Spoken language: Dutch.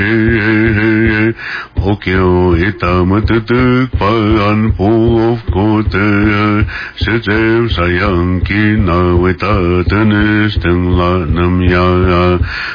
Hokyo itamatuk paan of kote Setev sayang kina weta tenis teng la nam ya